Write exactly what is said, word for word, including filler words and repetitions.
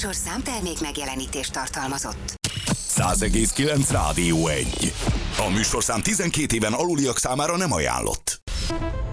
műsorszám termék megjelenítést tartalmazott. száz egész kilenc Rádió egy. A műsorszám tizenkét éven aluliak számára nem ajánlott.